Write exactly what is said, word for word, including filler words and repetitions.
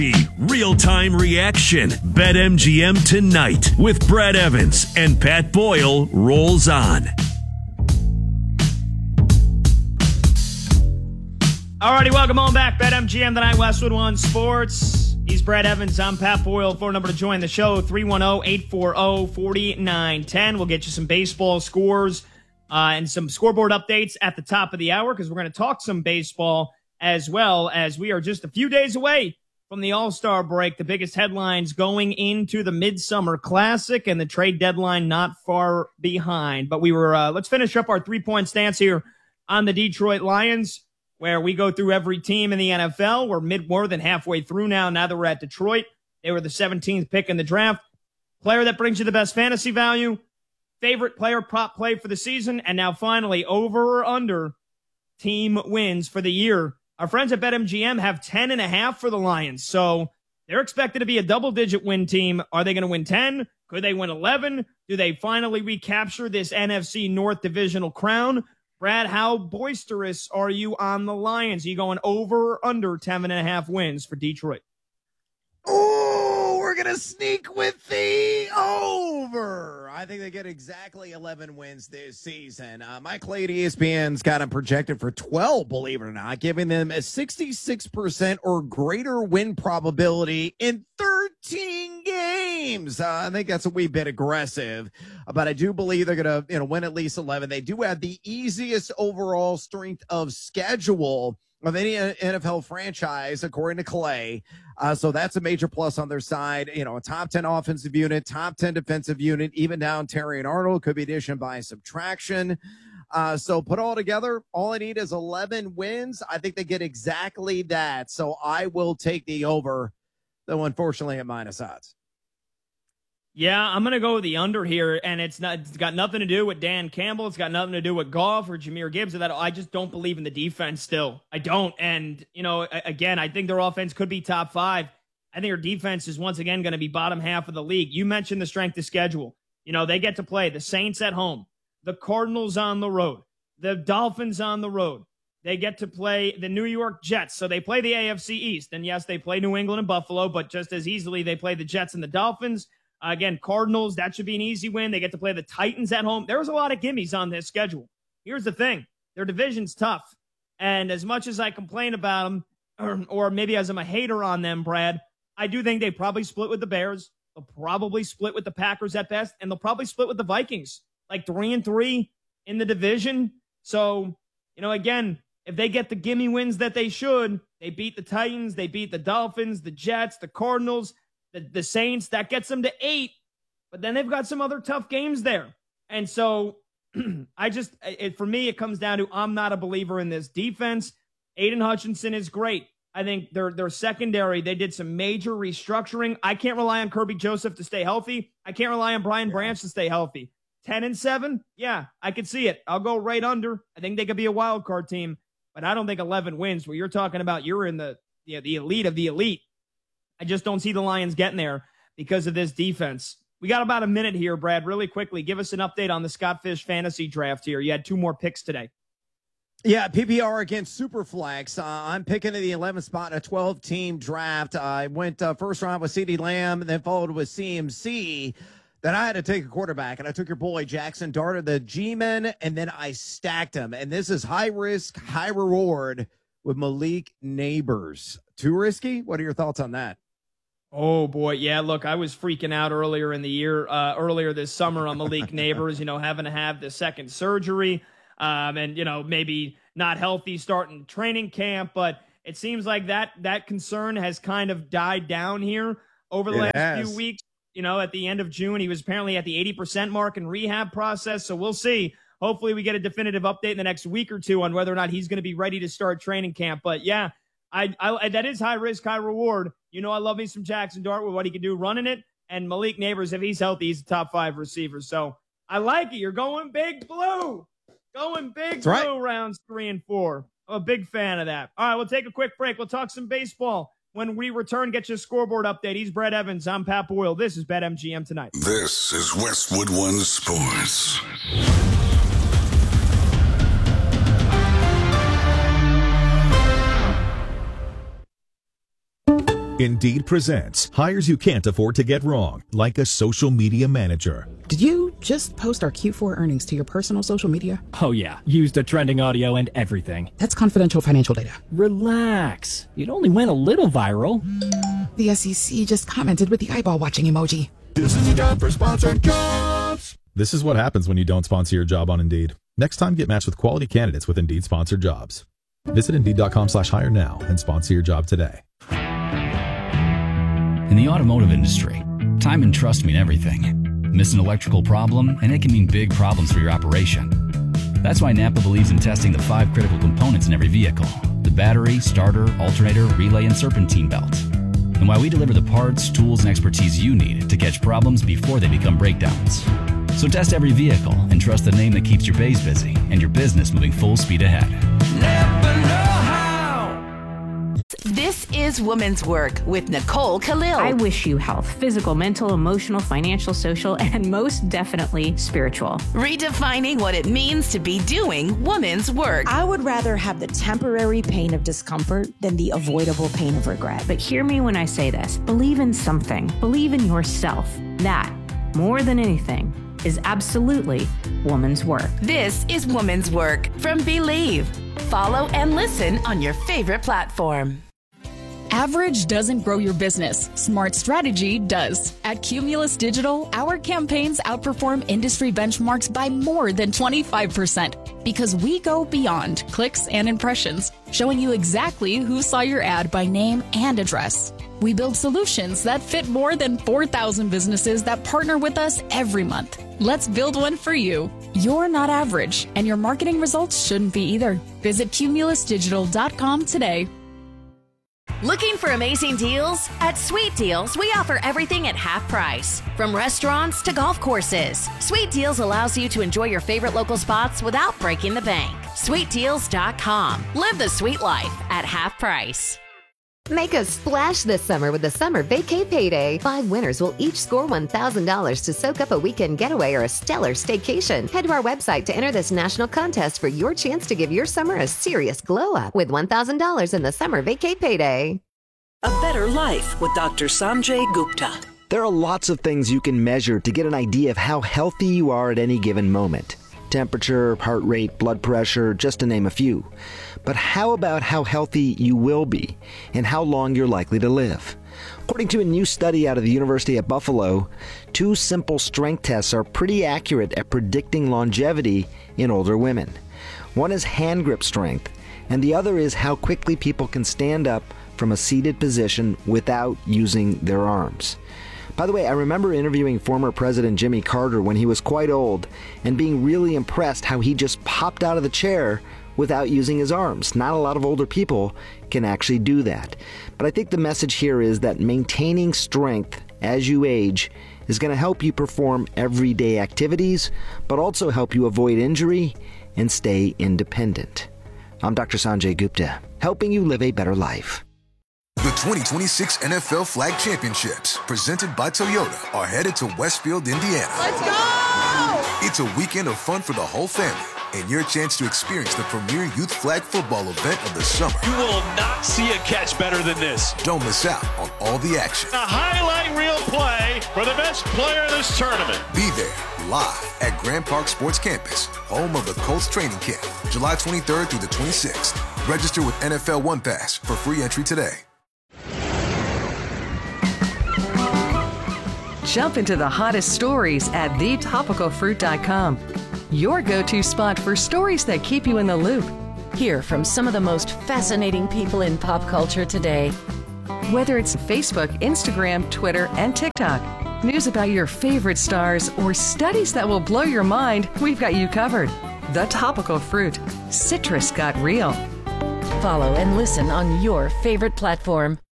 Real-time reaction. BetMGM tonight with Brad Evans and Pat Boyle rolls on. Alrighty, welcome on back. BetMGM tonight, Westwood One Sports. He's Brad Evans. I'm Pat Boyle. Phone number to join the show, three one zero, eight four zero, four nine one zero. We'll get you some baseball scores uh, and some scoreboard updates at the top of the hour because we're going to talk some baseball as well as we are just a few days away from the All-Star break. The biggest headlines going into the Midsummer Classic and the trade deadline not far behind. But we were, uh, let's finish up our three-point stance here on the Detroit Lions, where we go through every team in the N F L. We're mid more than halfway through now. Now that we're at Detroit, they were the seventeenth pick in the draft. Player that brings you the best fantasy value, favorite player prop play for the season, and now finally over or under team wins for the year. Our friends at BetMGM have ten and a half for the Lions, so they're expected to be a double-digit win team. Are they going to win ten? Could they win eleven? Do they finally recapture this N F C North divisional crown? Brad, how boisterous are you on the Lions? Are you going over or under ten and a half wins for Detroit? Oh, we're going to sneak with the over. I think they get exactly eleven wins this season. Uh, Mike Clay at E S P N's got them projected for twelve, believe it or not, giving them a sixty-six percent or greater win probability in thirteen games. Uh, I think that's a wee bit aggressive, but I do believe they're going to you know, win at least eleven. They do have the easiest overall strength of schedule of any N F L franchise, according to Clay. Uh, so that's a major plus on their side. You know, a top ten offensive unit, top ten defensive unit, even down Terry and Arnold could be addition by subtraction. Uh, so put all together, all I need is eleven wins. I think they get exactly that. So I will take the over, though unfortunately at minus odds. Yeah, I'm going to go with the under here, and it's not. It's got nothing to do with Dan Campbell. It's got nothing to do with Goff or Jahmyr Gibbs. Or that I just don't believe in the defense still. I don't. And, you know, again, I think their offense could be top five. I think their defense is once again going to be bottom half of the league. You mentioned the strength of schedule. You know, they get to play the Saints at home, the Cardinals on the road, the Dolphins on the road. They get to play the New York Jets. So they play the A F C East. And, yes, they play New England and Buffalo, but just as easily they play the Jets and the Dolphins. Uh, again, Cardinals, that should be an easy win. They get to play the Titans at home. There's a lot of gimmies on this schedule. Here's the thing. Their division's tough. And as much as I complain about them, or, or maybe as I'm a hater on them, Brad, I do think they probably split with the Bears. They'll probably split with the Packers at best, and they'll probably split with the Vikings, like three and three in the division. So, you know, again, if they get the gimme wins that they should, they beat the Titans, they beat the Dolphins, the Jets, the Cardinals, The, the Saints, that gets them to eight, but then they've got some other tough games there. And so I just, it, for me, it comes down to I'm not a believer in this defense. Aiden Hutchinson is great. I think their their secondary, they did some major restructuring. I can't rely on Kirby Joseph to stay healthy. I can't rely on Brian yeah. Branch to stay healthy. ten and seven, yeah, I could see it. I'll go right under. I think they could be a wild card team, but I don't think eleven wins where you're talking about you're in the, you know, the elite of the elite. I just don't see the Lions getting there because of this defense. We got about a minute here, Brad. Really quickly, give us an update on the Scott Fish fantasy draft here. You had two more picks today. Yeah, P P R against Superflex. Uh, I'm picking in the eleventh spot in a twelve-team draft. Uh, I went uh, first round with CeeDee Lamb, and then followed with C M C. Then I had to take a quarterback, and I took your boy Jackson Dart, the G-Men, and then I stacked him. And this is high risk, high reward with Malik Neighbors. Too risky? What are your thoughts on that? Oh, boy. Yeah, look, I was freaking out earlier in the year, uh, earlier this summer on Malik Neighbors, you know, having to have the second surgery um, and, you know, maybe not healthy starting training camp. But it seems like that that concern has kind of died down here over the it last has. few weeks. You know, at the end of June, he was apparently at the eighty percent mark in rehab process. So we'll see. Hopefully we get a definitive update in the next week or two on whether or not he's going to be ready to start training camp. But, yeah, I, I that is high risk, high reward. You know, I love me some Jackson Dart with what he can do running it. And Malik Neighbors, if he's healthy, he's a top five receiver. So I like it. You're going big blue. Going big That's blue right. rounds three and four. I'm a big fan of that. All right, we'll take a quick break. We'll talk some baseball. When we return, get your scoreboard update. He's Brad Evans. I'm Pat Boyle. This is BetMGM Tonight. This is Westwood One Sports. Indeed presents hires you can't afford to get wrong, like a social media manager. Did you just post our Q four earnings to your personal social media? Oh yeah, used a trending audio and everything. That's confidential financial data. Relax. It only went a little viral. The S E C just commented with the eyeball watching emoji. This is a job for sponsored jobs. This is what happens when you don't sponsor your job on Indeed. Next time, get matched with quality candidates with Indeed sponsored jobs. Visit Indeed.com slash hire now and sponsor your job today. In the automotive industry, time and trust mean everything. Miss an electrical problem, and it can mean big problems for your operation. That's why Napa believes in testing the five critical components in every vehicle: the battery, starter, alternator, relay, and serpentine belt. And why we deliver the parts, tools, and expertise you need to catch problems before they become breakdowns. So test every vehicle and trust the name that keeps your bays busy and your business moving full speed ahead. Never know how. This is Women's Work with Nicole Khalil. I wish you health, physical, mental, emotional, financial, social, and most definitely spiritual. Redefining what it means to be doing women's work. I would rather have the temporary pain of discomfort than the avoidable pain of regret. But hear me when I say this. Believe in something. Believe in yourself. That, more than anything, is absolutely woman's work. This is Woman's Work from Believe. Follow and listen on your favorite platform. Average doesn't grow your business. Smart strategy does. At Cumulus Digital, our campaigns outperform industry benchmarks by more than twenty-five percent because we go beyond clicks and impressions, showing you exactly who saw your ad by name and address. We build solutions that fit more than four thousand businesses that partner with us every month. Let's build one for you. You're not average, and your marketing results shouldn't be either. Visit cumulus digital dot com today. Looking for amazing deals? At Sweet Deals, we offer everything at half price. From restaurants to golf courses, Sweet Deals allows you to enjoy your favorite local spots without breaking the bank. sweet deals dot com. Live the sweet life at half price. Make a splash this summer with the Summer Vacay Payday. Five winners will each score one thousand dollars to soak up a weekend getaway or a stellar staycation. Head to our website to enter this national contest for your chance to give your summer a serious glow up with one thousand dollars in the Summer Vacay Payday. A Better Life with Doctor Sanjay Gupta. There are lots of things you can measure to get an idea of how healthy you are at any given moment. Temperature, heart rate, blood pressure, just to name a few. But how about how healthy you will be and how long you're likely to live? According to a new study out of the University at Buffalo, two simple strength tests are pretty accurate at predicting longevity in older women. One is hand grip strength, and the other is how quickly people can stand up from a seated position without using their arms. By the way, I remember interviewing former President Jimmy Carter when he was quite old and being really impressed how he just popped out of the chair without using his arms. Not a lot of older people can actually do that. But I think the message here is that maintaining strength as you age is going to help you perform everyday activities, but also help you avoid injury and stay independent. I'm Doctor Sanjay Gupta, helping you live a better life. The twenty twenty-six N F L Flag Championships, presented by Toyota, are headed to Westfield, Indiana. Let's go! It's a weekend of fun for the whole family and your chance to experience the premier youth flag football event of the summer. You will not see a catch better than this. Don't miss out on all the action. A highlight reel play for the best player in this tournament. Be there live at Grand Park Sports Campus, home of the Colts training camp, July twenty-third through the twenty-sixth. Register with N F L One Pass for free entry today. Jump into the hottest stories at the topical fruit dot com. Your go-to spot for stories that keep you in the loop. Hear from some of the most fascinating people in pop culture today. Whether it's Facebook, Instagram, Twitter, and TikTok, news about your favorite stars, or studies that will blow your mind, we've got you covered. The Topical Fruit. Citrus got real. Follow and listen on your favorite platform.